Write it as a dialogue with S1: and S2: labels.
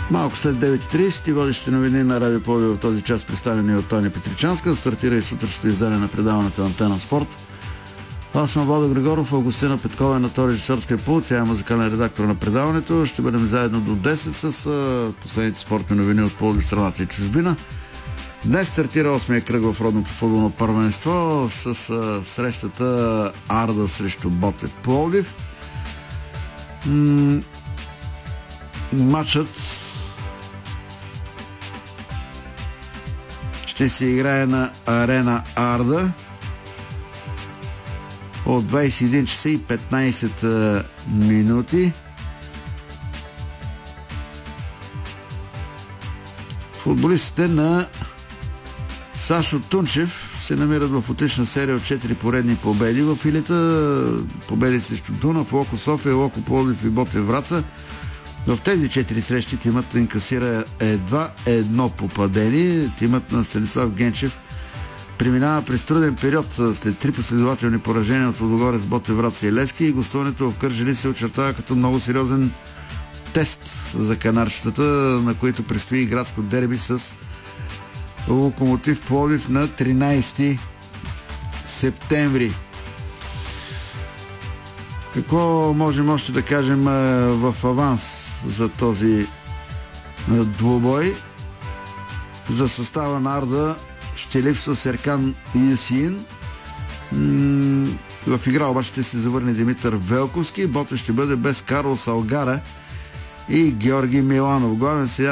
S1: Малко след 9:30 водещите новини на Радио Пловдив в този час, представени от Тоня Петричанска. Стартира и сутрешното издание на предаването Антена Спорт. Аз съм Владо Григоров, Августина Петкова е на този режисьорския пулт. Тя е музикален редактор на предаването. Ще бъдем заедно до 10 с последните спортни новини от Пловдив, страната и чужбина. Днес стартира 8-я кръг в родното футболно първенство с срещата Арда срещу Ботев Пловдив. Матчът ще се играе на Арена Арда от 21 часа и 15 минути. Футболистите на Сашо Тунчев се намират в отлична серия от 4 поредни победи в Илита. Победи срещу Дунав, Локо София, Локо Пловдив и Ботев Враца. В тези 4 срещи тимът инкасира едва едно попадение. Тимът на Станислав Генчев преминава през труден период след 3 последователни поражения от Лудогорец, Ботев Враца и Левски, и гостуването в Кърджали се очертава като много сериозен тест за канарчетата, на които предстои градско дерби с Локомотив Пловдив на 13 септември. Какво можем още да кажем в аванс за този двубой? За състава на Арда ще липсва Серкан Юсин. В игра обаче ще се завърне Димитър Велковски. Ботев ще бъде без Карлос Алгара и Георги Миланов. Главен сега